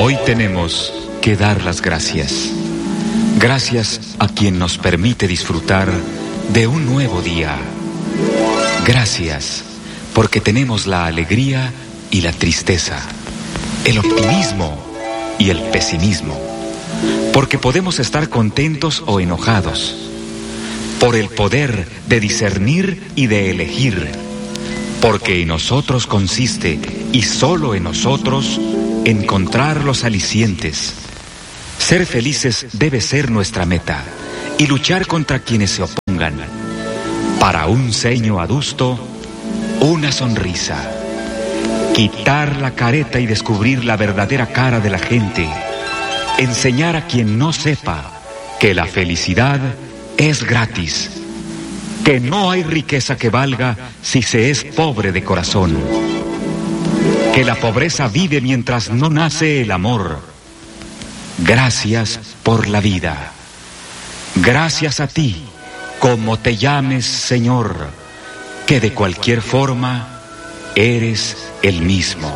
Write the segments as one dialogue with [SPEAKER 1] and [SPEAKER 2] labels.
[SPEAKER 1] Hoy tenemos que dar las gracias. Gracias a quien nos permite disfrutar de un nuevo día. Gracias porque tenemos la alegría y la tristeza, el optimismo y el pesimismo, porque podemos estar contentos o enojados, por el poder de discernir y de elegir, porque en nosotros consiste, y solo en nosotros, encontrar los alicientes. Ser felices debe ser nuestra meta, y luchar contra quienes se opongan. Para un ceño adusto, una sonrisa. Quitar la careta y descubrir la verdadera cara de la gente. Enseñar a quien no sepa que la felicidad es gratis. Que no hay riqueza que valga si se es pobre de corazón. Que la pobreza vive mientras no nace el amor. Gracias por la vida. Gracias a ti, como te llames, Señor, que de cualquier forma eres el mismo.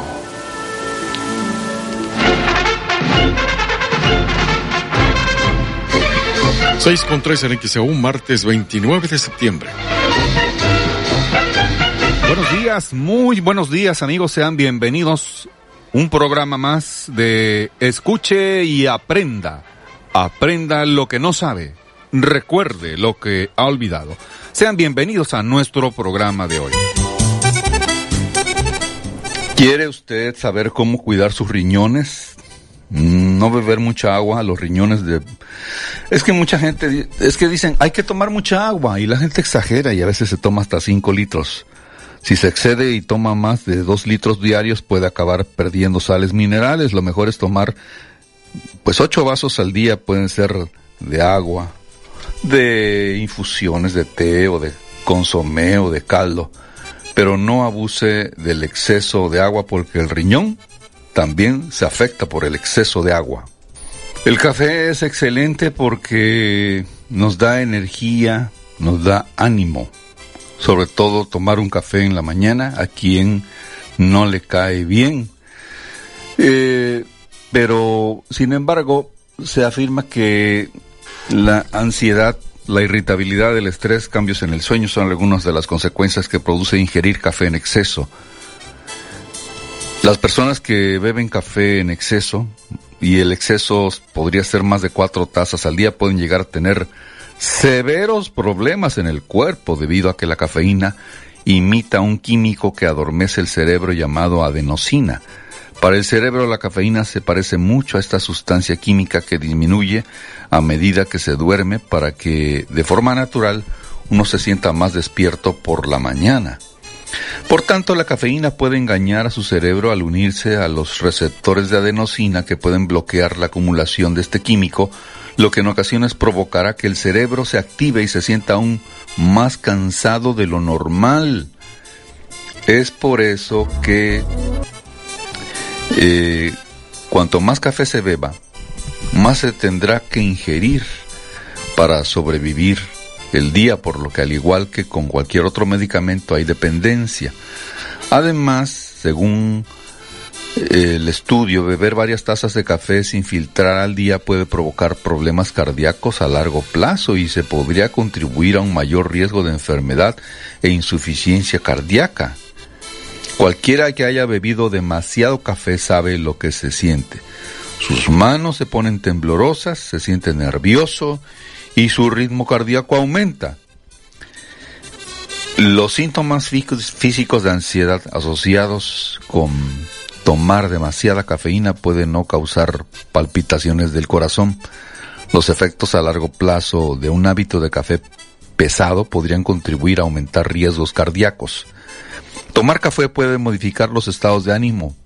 [SPEAKER 2] Seis con 3 en XEU, martes 29 de septiembre.
[SPEAKER 3] Buenos días, muy buenos días, amigos, sean bienvenidos. Un programa más de Escuche y Aprenda. Aprenda lo que no sabe, recuerde lo que ha olvidado. Sean bienvenidos a nuestro programa de hoy. ¿Quiere usted saber cómo cuidar sus riñones? No beber mucha agua, los riñones de... Es que mucha gente, dicen, hay que tomar mucha agua, y la gente exagera y a veces se toma hasta 5 litros. Si se excede y toma más de 2 litros diarios, puede acabar perdiendo sales minerales. Lo mejor es tomar, 8 vasos al día, pueden ser de agua, de infusiones de té o de consomé o de caldo. Pero no abuse del exceso de agua porque el riñón también se afecta por el exceso de agua. El café es excelente porque nos da energía, nos da ánimo. Sobre todo tomar un café en la mañana, a quien no le cae bien. Pero, sin embargo, se afirma que la ansiedad, la irritabilidad, el estrés, cambios en el sueño son algunas de las consecuencias que produce ingerir café en exceso. Las personas que beben café en exceso, y el exceso podría ser más de 4 tazas al día, pueden llegar a tener severos problemas en el cuerpo debido a que la cafeína imita un químico que adormece el cerebro llamado adenosina. Para el cerebro la cafeína se parece mucho a esta sustancia química que disminuye a medida que se duerme para que de forma natural uno se sienta más despierto por la mañana. Por tanto, la cafeína puede engañar a su cerebro al unirse a los receptores de adenosina que pueden bloquear la acumulación de este químico, lo que en ocasiones provocará que el cerebro se active y se sienta aún más cansado de lo normal. Es por eso que cuanto más café se beba, más se tendrá que ingerir para sobrevivir el día, por lo que al igual que con cualquier otro medicamento hay dependencia. Además, según el estudio, beber varias tazas de café sin filtrar al día puede provocar problemas cardíacos a largo plazo y se podría contribuir a un mayor riesgo de enfermedad e insuficiencia cardíaca. Cualquiera que haya bebido demasiado café sabe lo que se siente. Sus manos se ponen temblorosas, se siente nervioso y su ritmo cardíaco aumenta. Los síntomas físicos de ansiedad asociados con tomar demasiada cafeína pueden no causar palpitaciones del corazón. Los efectos a largo plazo de un hábito de café pesado podrían contribuir a aumentar riesgos cardíacos. Tomar café puede modificar los estados de ánimo.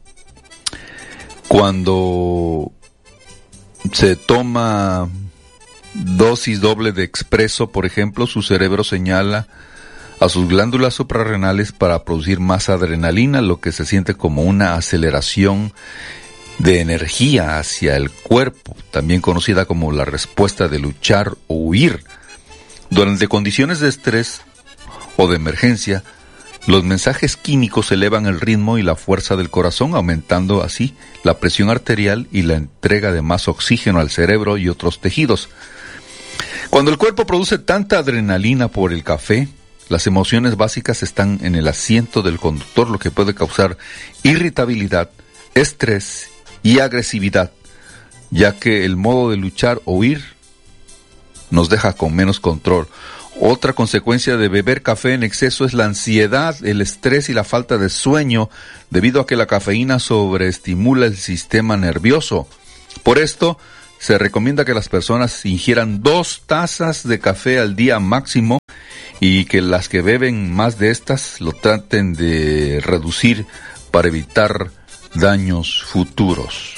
[SPEAKER 3] Cuando se toma dosis doble de expreso, por ejemplo, su cerebro señala a sus glándulas suprarrenales para producir más adrenalina, lo que se siente como una aceleración de energía hacia el cuerpo, también conocida como la respuesta de luchar o huir. Durante condiciones de estrés o de emergencia, Los mensajes químicos elevan el ritmo y la fuerza del corazón, aumentando así la presión arterial y la entrega de más oxígeno al cerebro y otros tejidos. Cuando el cuerpo produce tanta adrenalina por el café, las emociones básicas están en el asiento del conductor, lo que puede causar irritabilidad, estrés y agresividad, ya que el modo de luchar o huir nos deja con menos control. Otra consecuencia de beber café en exceso es la ansiedad, el estrés y la falta de sueño, debido a que la cafeína sobreestimula el sistema nervioso. Por esto, se recomienda que las personas ingieran 2 tazas de café al día máximo, y que las que beben más de estas lo traten de reducir para evitar daños futuros.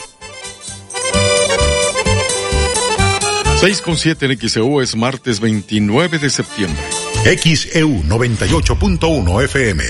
[SPEAKER 2] 6:7 en XEU, es martes 29 de septiembre.
[SPEAKER 4] XEU 98.1 FM.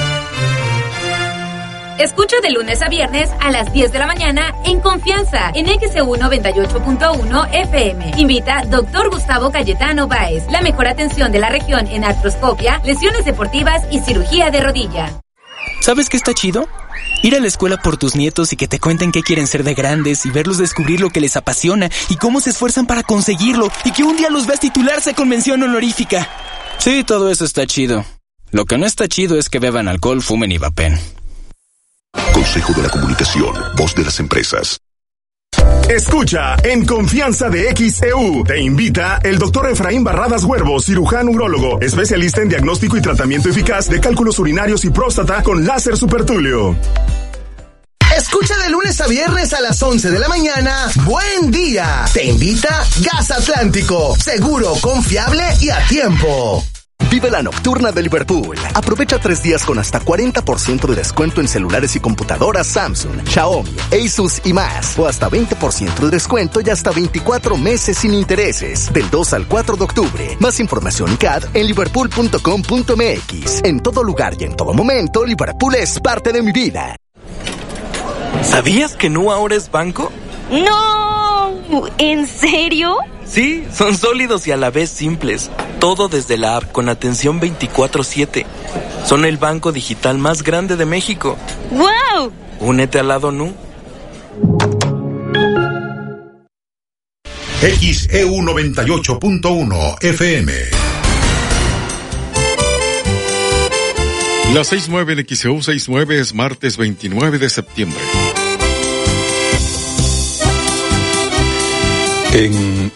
[SPEAKER 5] Escucha de lunes a viernes a las 10 de la mañana en Confianza en XEU 98.1 FM. Invita Dr. Gustavo Cayetano Báez. La mejor atención de la región en artroscopia, lesiones deportivas y cirugía de rodilla.
[SPEAKER 6] ¿Sabes qué está chido? Ir a la escuela por tus nietos y que te cuenten qué quieren ser de grandes y verlos descubrir lo que les apasiona y cómo se esfuerzan para conseguirlo y que un día los veas titularse con mención honorífica. Sí, todo eso está chido. Lo que no está chido es que beban alcohol, fumen y vapen.
[SPEAKER 4] Consejo de la Comunicación, voz de las empresas.
[SPEAKER 7] Escucha En Confianza de XEU. Te invita el Dr. Efraín Barradas Huervo, cirujano urólogo, especialista en diagnóstico y tratamiento eficaz de cálculos urinarios y próstata con láser supertulio.
[SPEAKER 8] Escucha de lunes a viernes a las 11 de la mañana. Buen día. Te invita Gas Atlántico. Seguro, confiable y a tiempo.
[SPEAKER 9] Vive la nocturna de Liverpool. Aprovecha 3 días con hasta 40% de descuento en celulares y computadoras Samsung, Xiaomi, Asus y más. O hasta 20% de descuento y hasta 24 meses sin intereses. Del 2 al 4 de octubre. Más información y CAD en liverpool.com.mx. En todo lugar y en todo momento, Liverpool es parte de mi vida.
[SPEAKER 6] ¿Sabías que Nu ahora es banco?
[SPEAKER 10] ¡No! ¿En serio?
[SPEAKER 6] Sí, son sólidos y a la vez simples. Todo desde la app con atención 24/7. Son el banco digital más grande de México.
[SPEAKER 10] ¡Wow!
[SPEAKER 6] Únete al lado Nu.
[SPEAKER 4] XEU 98.1 FM.
[SPEAKER 2] Las 6:09 en XEU 6:09, es martes 29 de septiembre.
[SPEAKER 3] En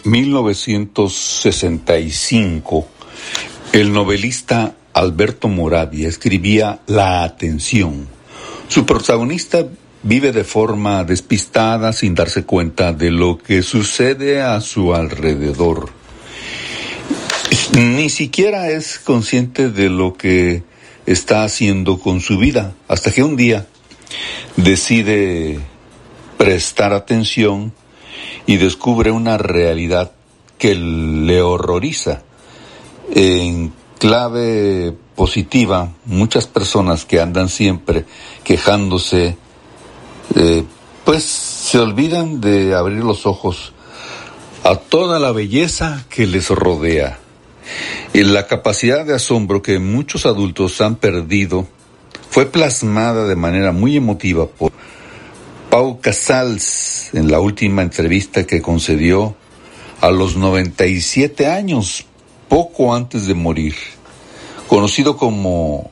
[SPEAKER 3] 1965, el novelista Alberto Moravia escribía La Atención. Su protagonista vive de forma despistada, sin darse cuenta de lo que sucede a su alrededor. Ni siquiera es consciente de lo que está haciendo con su vida, hasta que un día decide prestar atención y descubre una realidad que le horroriza. En clave positiva, muchas personas que andan siempre quejándose, pues se olvidan de abrir los ojos a toda la belleza que les rodea. Y la capacidad de asombro que muchos adultos han perdido fue plasmada de manera muy emotiva por Pau Casals en la última entrevista que concedió a los 97 años, poco antes de morir. Conocido como